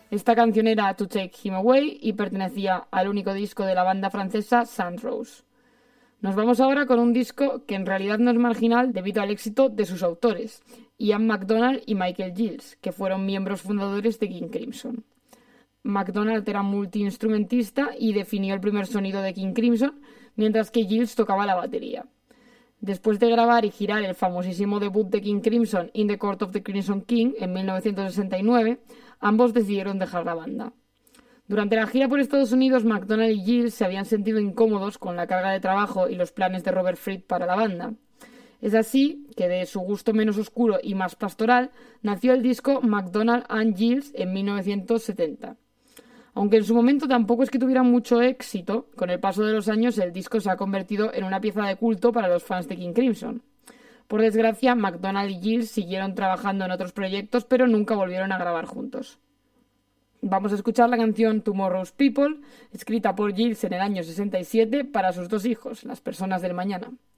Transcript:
Esta canción era To Take Him Away y pertenecía al único disco de la banda francesa Sandrose. Nos vamos ahora con un disco que en realidad no es marginal debido al éxito de sus autores, Ian MacDonald y Michael Giles, que fueron miembros fundadores de King Crimson. MacDonald era multiinstrumentista y definió el primer sonido de King Crimson, mientras que Giles tocaba la batería. Después de grabar y girar el famosísimo debut de King Crimson, In the Court of the Crimson King, en 1969, ambos decidieron dejar la banda. Durante la gira por Estados Unidos, MacDonald y Giles se habían sentido incómodos con la carga de trabajo y los planes de Robert Fripp para la banda. Es así que, de su gusto menos oscuro y más pastoral, nació el disco MacDonald and Giles en 1970. Aunque en su momento tampoco es que tuviera mucho éxito, con el paso de los años el disco se ha convertido en una pieza de culto para los fans de King Crimson. Por desgracia, MacDonald y Giles siguieron trabajando en otros proyectos, pero nunca volvieron a grabar juntos. Vamos a escuchar la canción Tomorrow's People, escrita por Giles en el año 67 para sus dos hijos, las personas del mañana.